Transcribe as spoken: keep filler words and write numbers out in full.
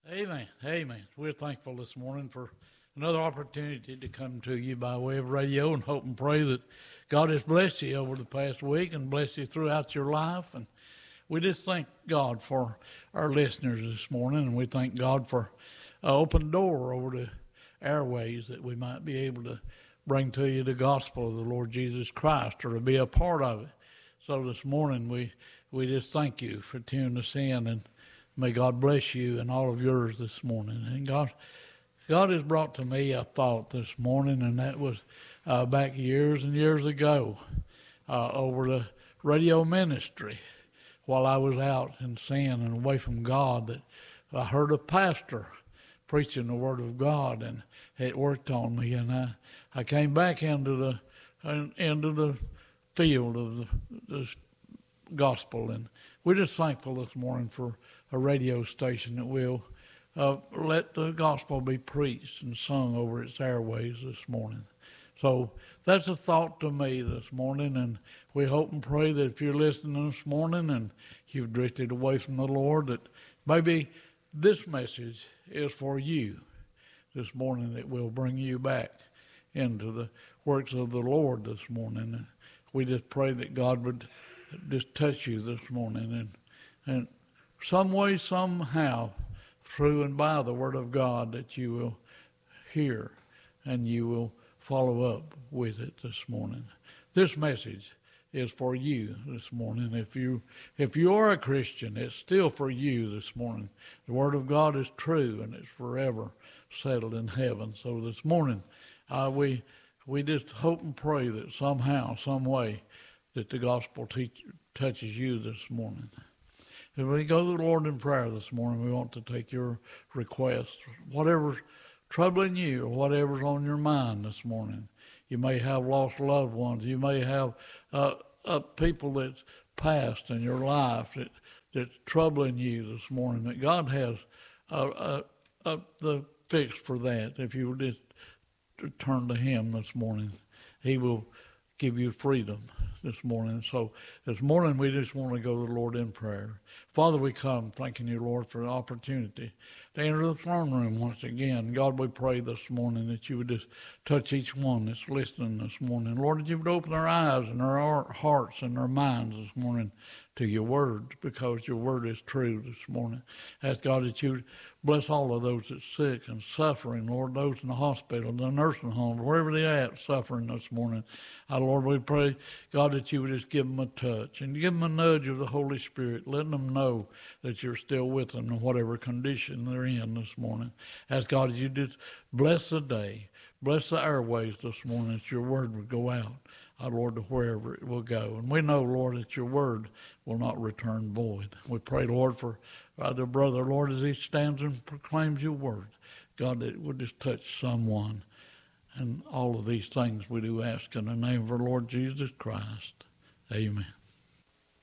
Amen. Amen. We're thankful this morning for another opportunity to come to you by way of radio, and hope and pray that God has blessed you over the past week and blessed you throughout your life. And we just thank God for our listeners this morning, and we thank God for an open door over the airways that we might be able to bring to you the gospel of the Lord Jesus Christ, or to be a part of it. So this morning we, we just thank you for tuning us in, and may God bless you and all of yours this morning. And God, God has brought to me a thought this morning, and that was uh, back years and years ago uh, over the radio ministry. While I was out in sin and away from God, that I heard a pastor preaching the Word of God, and it worked on me. And I, I came back into the into the field of the, the gospel, and we're just thankful this morning for a radio station that will uh, let the gospel be preached and sung over its airways this morning. So that's a thought to me this morning, and we hope and pray that if you're listening this morning and you've drifted away from the Lord, that maybe this message is for you this morning, that will bring you back into the works of the Lord this morning. And we just pray that God would just touch you this morning, and and some way, somehow, through and by the Word of God, that you will hear and you will follow up with it this morning. This message is for you this morning. If you if you are a Christian, it's still for you this morning. The Word of God is true, and it's forever settled in heaven. So this morning, uh, we we just hope and pray that somehow, some way, that the gospel teach, touches you this morning. If we go to the Lord in prayer this morning, we want to take your requests, whatever's troubling you or whatever's on your mind this morning. You may have lost loved ones. You may have uh, uh, people that's passed in your life that, that's troubling you this morning, that God has uh, uh, uh, the fix for that. If you will just turn to Him this morning, He will give you freedom this morning. So this morning we just want to go to the Lord in prayer. Father, we come thanking you, Lord, for the opportunity to enter the throne room once again. God, we pray this morning that you would just touch each one that's listening this morning. Lord, that you would open their eyes and their hearts and their minds this morning to your word, because your word is true this morning. Ask God that you would bless all of those that's sick and suffering, Lord, those in the hospital, the nursing homes, wherever they're at suffering this morning. Uh, Lord, we pray, God, that you would just give them a touch and give them a nudge of the Holy Spirit, letting them know that you're still with them in whatever condition they're in this morning. Ask God that you just bless the day, bless the airways this morning, that your word would go out, uh, Lord, to wherever it will go. And we know, Lord, that your word will not return void. We pray, Lord, for uh, the brother, Lord, as he stands and proclaims your word. God, that it would just touch someone. And all of these things we do ask in the name of our Lord Jesus Christ. Amen.